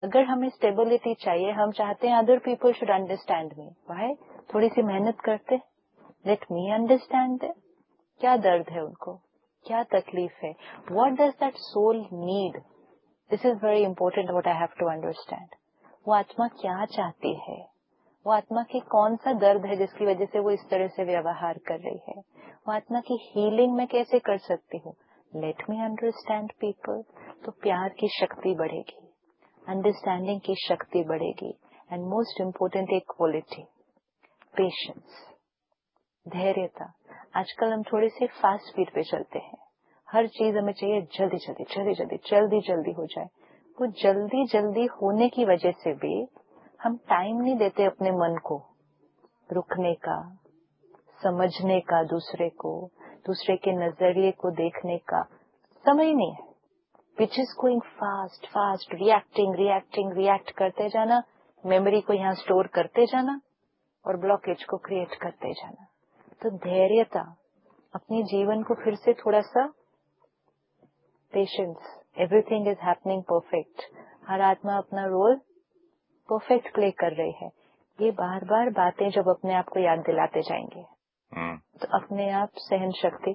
अगर हमें स्टेबिलिटी चाहिए, हम चाहते हैं other people should understand me, Y? थोड़ी सी मेहनत करते, लेट मी अंडरस्टैंड देम। क्या दर्द है उनको, क्या तकलीफ है, what does that soul need? This is very important, what I have to understand. वो आत्मा क्या चाहती है, वो आत्मा की कौन सा दर्द है जिसकी वजह से वो इस तरह से व्यवहार कर रही है, वो आत्मा की हीलिंग में कैसे कर सकती हूँ। Let me understand people. तो प्यार की शक्ति बढ़ेगी, अंडरस्टैंडिंग की शक्ति बढ़ेगी, एंड मोस्ट इम्पोर्टेंट एक क्वालिटी, पेशेंस, धैर्यता। आजकल हम थोड़े से फास्ट स्पीड पे चलते हैं, हर चीज हमें चाहिए जल्दी जल्दी जल्दी जल्दी जल्दी जल्दी हो जाए। वो जल्दी जल्दी होने की वजह से भी हम टाइम नहीं देते अपने मन को रुकने का, समझने का, दूसरे के नजरिए को देखने का समय नहीं है। Which is going fast fast, react करते जाना, मेमोरी को यहाँ स्टोर करते जाना और ब्लॉकेज को क्रिएट करते जाना। तो धैर्यता, अपने जीवन को फिर से थोड़ा सा patience, everything is happening perfect, हर आत्मा अपना रोल परफेक्ट प्ले कर रही है। ये बार बार बातें जब अपने आप को याद दिलाते जाएंगे तो अपने आप सहन शक्ति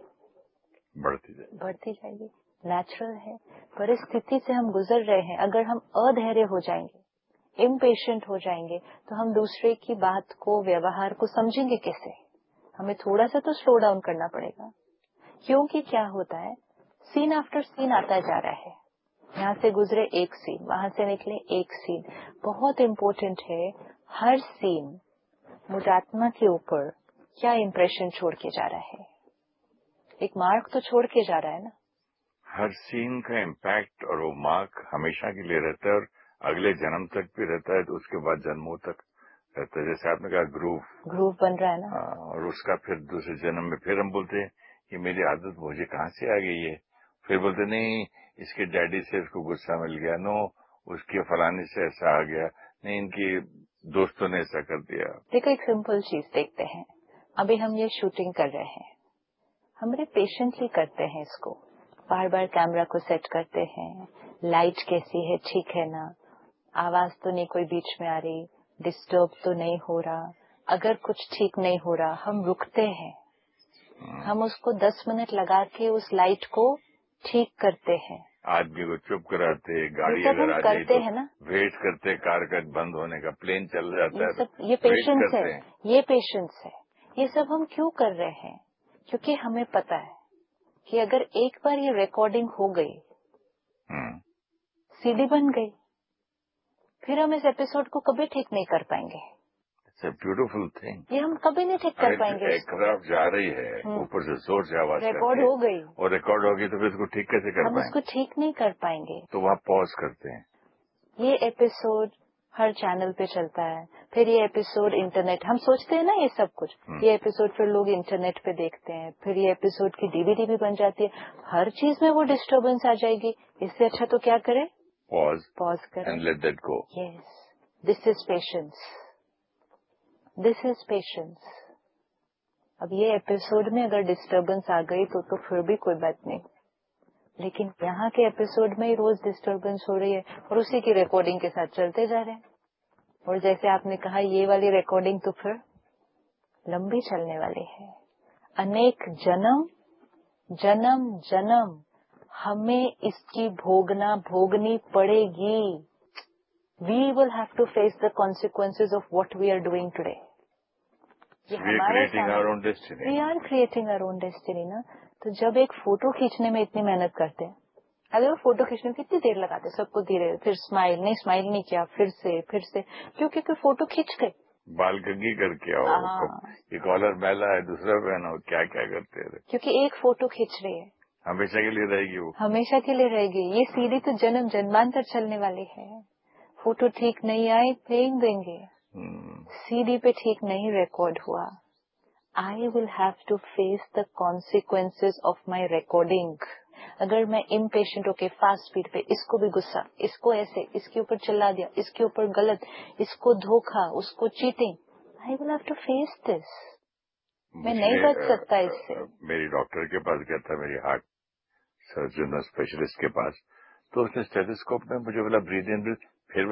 बढ़ती जाएगी। नेचुरल है, परिस्थिति से हम गुजर रहे हैं, अगर हम अधैर्य हो जाएंगे, इम्पेशेंट हो जाएंगे, तो हम दूसरे की बात को, व्यवहार को समझेंगे कैसे? हमें थोड़ा सा तो स्लो डाउन करना पड़ेगा, क्योंकि क्या होता है, सीन आफ्टर सीन आता जा रहा है। यहाँ से गुजरे एक सीन, वहां से निकले एक सीन। बहुत इम्पोर्टेंट है हर सीन मुझ आत्मा के ऊपर क्या इम्प्रेशन छोड़ के जा रहा है, एक मार्क तो छोड़ के जा रहा है ना। हर सीन का इम्पैक्ट और वो मार्क हमेशा के लिए रहता है और अगले जन्म तक भी रहता है, तो उसके बाद जन्मों तक रहता है। जैसे आपने कहा ग्रूव बन रहा है ना। और उसका फिर दूसरे जन्म में फिर हम बोलते हैं कि मेरी आदत मुझे कहाँ से आ गई है, फिर बोलते नहीं इसके डैडी से इसको गुस्सा मिल गया, नो उसके फलाने से ऐसा आ गया, नहीं इनकी दोस्तों ने ऐसा कर दिया। देखो एक सिंपल चीज देखते हैं, अभी हम ये शूटिंग कर रहे हैं, हम बड़े पेशेंटली करते हैं इसको, बार बार कैमरा को सेट करते हैं, लाइट कैसी है, ठीक है ना, आवाज तो नहीं कोई बीच में आ रही, डिस्टर्ब तो नहीं हो रहा। अगर कुछ ठीक नहीं हो रहा हम रुकते हैं, हम उसको 10 मिनट लगा के उस लाइट को ठीक करते हैं, आदमी को चुप कराते, गाड़ी ये सब अगर हम आ जाए करते तो हैं ना, वेट करते, कार का बंद होने का, प्लेन चल जाता ये है सब, तो ये वेट पेशेंस है, करते हैं। ये पेशेंस है। ये सब हम क्यों कर रहे हैं? क्योंकि हमें पता है कि अगर एक बार ये रिकॉर्डिंग हो गई, सीडी बन गई, फिर हम इस एपिसोड को कभी ठीक नहीं कर पाएंगे। It's a beautiful thing. ये हम कभी नहीं ठीक कर पाएंगे। एयरक्राफ्ट जा रही है, ऊपर से जोर से आवाज रिकॉर्ड हो गई और रिकॉर्ड होगी तो फिर इसको ठीक कैसे कर हम पाएंगे? उसको ठीक नहीं कर पाएंगे। तो वहाँ पॉज करते हैं। ये एपिसोड हर चैनल पे चलता है, फिर ये एपिसोड इंटरनेट, हम सोचते हैं ना ये सब कुछ, ये एपिसोड फिर लोग इंटरनेट पे देखते हैं, फिर ये एपिसोड की डीवीडी भी बन जाती है, हर चीज में वो डिस्टर्बेंस आ जाएगी। इससे अच्छा तो क्या करें? पॉज करें and let that go. Yes, this is patience, this is patience. अब ये एपिसोड में अगर डिस्टर्बेंस आ गई तो फिर भी कोई बात नहीं, लेकिन यहाँ के एपिसोड में ही रोज डिस्टर्बेंस हो रही है और उसी की रिकॉर्डिंग के साथ चलते जा रहे हैं। और जैसे आपने कहा ये वाली रिकॉर्डिंग तो फिर लंबी चलने वाली है, अनेक जन्म जन्म जन्म हमें इसकी भोगनी पड़ेगी। We will have to face the consequences of what we are doing today. ये हमारे सामने, we are creating our own destiny ना। तो जब एक फोटो खींचने में इतनी मेहनत करते हैं, अगर वो फोटो खींचने में कितनी देर लगाते, सबको धीरे, फिर स्माइल नहीं किया, फिर से क्योंकि फोटो खींच गए, बाल कंघी करके आओ, ये कॉलर मैला है दूसरा पहनो, क्या क्या करते हैं, क्योंकि एक फोटो खींच रही है, हमेशा के लिए रहेगी, वो हमेशा के लिए रहेगी। ये सीढ़ी तो जन्म जन्मांतर चलने वाली है। फोटो ठीक नहीं आए फेंक देंगे, सीडी पे ठीक नहीं रिकॉर्ड हुआ, I will have to face the consequences of my recording. अगर मैं इम्पेशेंट होके फास्ट स्पीड पे, इसको भी गुस्सा, इसको ऐसे, इसके ऊपर चिल्ला दिया, इसके ऊपर गलत, इसको धोखा, उसको cheating, I will have to face this. मैं नहीं बच सकता इससे। मेरी डॉक्टर के पास गया था, मेरी हार्ट सर्जन और स्पेशलिस्ट के पास, तो उसने स्टेथोस्कोप में मुझे बोला ब्रीद इन ब्रीथ,